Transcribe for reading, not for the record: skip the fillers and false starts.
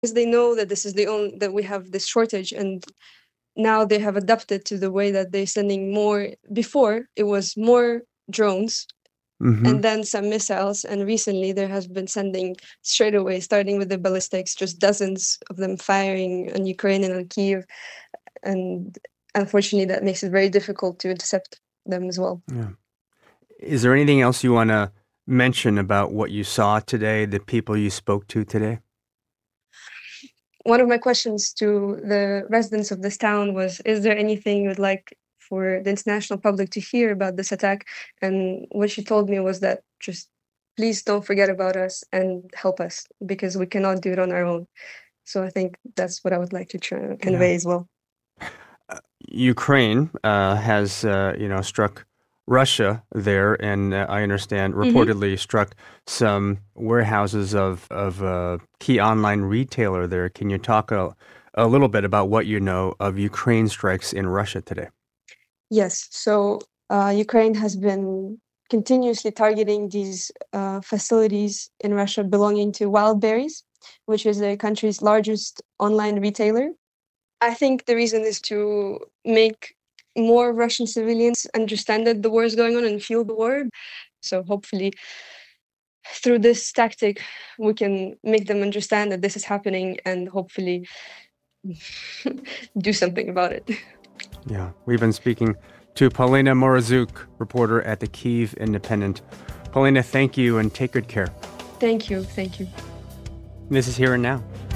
because they know that this is the only that we have this shortage, and now they have adapted to the way that they're sending more. Before it was more drones Mm-hmm. and then some missiles, and recently there has been sending straight away, starting with the ballistics, just dozens of them firing on Ukraine and on Kiev, and unfortunately that makes it very difficult to intercept them as well. Yeah. Is there anything else you want to mention about what you saw today, the people you spoke to today? One of my questions to the residents of this town was, is there anything you'd like for the international public to hear about this attack? And what she told me was that just please don't forget about us and help us, because we cannot do it on our own. So I think that's what I would like to Yeah. convey as well. Ukraine has, struck Russia there, and I understand Mm-hmm. reportedly struck some warehouses of a key online retailer there. Can you talk a little bit about what you know of Ukraine strikes in Russia today? Yes. So Ukraine has been continuously targeting these facilities in Russia belonging to Wildberries, which is the country's largest online retailer. I think the reason is to make more Russian civilians understand that the war is going on and feel the war. So hopefully, through this tactic, we can make them understand that this is happening and hopefully do something about it. Yeah, we've been speaking to Paulina Morozuk, reporter at the Kyiv Independent. Paulina, thank you and take good care. Thank you. Thank you. This is Here and Now.